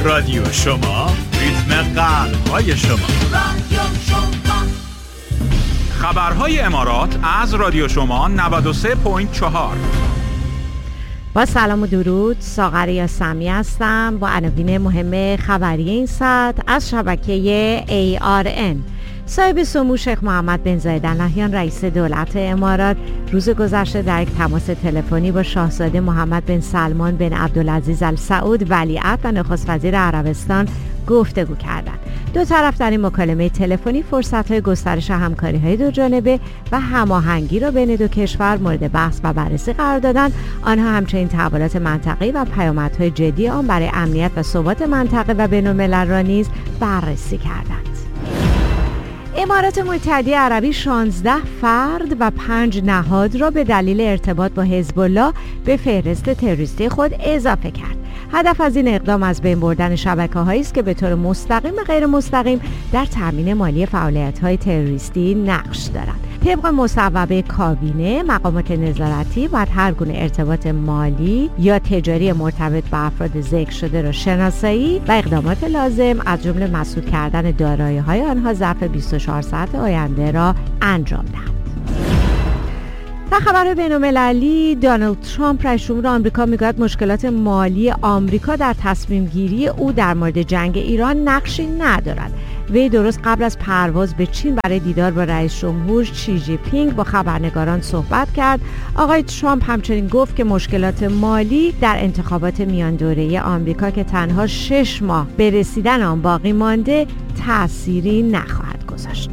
رادیو شما، ریتم قلب‌های شما. رادیو شما. خبرهای امارات از رادیو شما 93.4. با سلام و درود، ساغر یاسمی هستم با عناوین مهم خبری این ساعت از شبکه ARN. صاحب سمو شیخ محمد بن زاید ال نهیان رئیس دولت امارات روز گذشته در یک تماس تلفنی با شاهزاده محمد بن سلمان بن عبدالعزیز ال سعود ولیعهد و نخست وزیر عربستان گفتگو کردند. دو طرف در این مکالمه تلفنی فرصت‌های گسترش همکاری‌های دو جانبه و هماهنگی را بین دو کشور مورد بحث و بررسی قرار دادند. آنها همچنین تحولات منطقه‌ای و پیامدهای جدی آن برای امنیت و ثبات منطقه و بین‌الملل را نیز بررسی کردند. امارات متحده عربی 16 فرد و 5 نهاد را به دلیل ارتباط با حزب الله به فهرست تروریستی خود اضافه کرد. هدف از این اقدام از بین بردن شبکه‌هایی است که به طور مستقیم و غیر مستقیم در تامین مالی فعالیت‌های تروریستی نقش دارند. طبق مصوبه کابینه، مقامات نظارتی باید هر گونه ارتباط مالی یا تجاری مرتبط با افراد ذکر شده را شناسایی و اقدامات لازم از جمله مسدود کردن دارایی‌های آنها ظرف 24 ساعت آینده را انجام دهند. در خبر بین‌المللی، دونالد ترامپ رئیس جمهور آمریکا میگوید مشکلات مالی آمریکا در تصمیم گیری او در مورد جنگ ایران نقشی ندارد. وی درست قبل از پرواز به چین برای دیدار با رئیس جمهور شی جی پینگ با خبرنگاران صحبت کرد. آقای ترامپ همچنین گفت که مشکلات مالی در انتخابات میان دوره‌ای آمریکا که تنها 6 ماه به رسیدن آن باقی مانده تأثیری نخواهد گذاشت.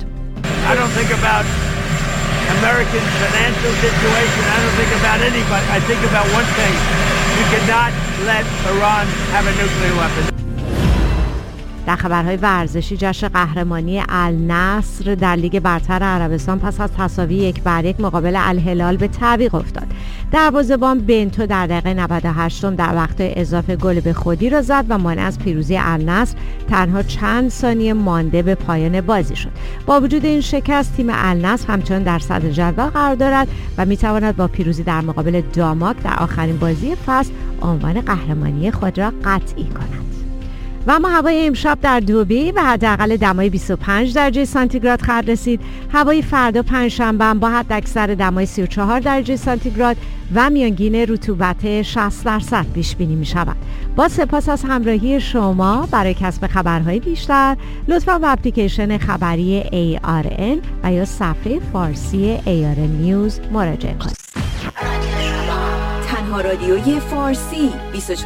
American financial situation. I don't think about anybody. I think about one thing. You cannot let Iran have a nuclear weapon. در خبرهای ورزشی، جشن قهرمانی النصر در لیگ برتر عربستان پس از تساوی 1-1 مقابل الهلال به تعویق افتاد. دروازه‌بان بنتو در دقیقه 98 در وقت‌های اضافه گل به خودی را زد و مانع از پیروزی النصر تنها چند ثانیه مانده به پایان بازی شد. با وجود این شکست، تیم النصر همچنان در صدر جدول قرار دارد و می‌تواند با پیروزی در مقابل داماک در آخرین بازی فصل عنوان قهرمانی خود را قطعی کند. و اما هوای امشب در دبی به حداقل دمای 25 درجه سانتیگراد خواهد رسید. هوای فردا پنجشنبه با حداکثر دمای 34 درجه سانتیگراد و میانگین رطوبت 60% پیش بینی می شود. با سپاس از همراهی شما. برای کسب خبرهای بیشتر لطفاً به اپلیکیشن خبری ARN و یا صفحه فارسی ARN نیوز مراجعه کنید. تنها رادیوی فارسی 24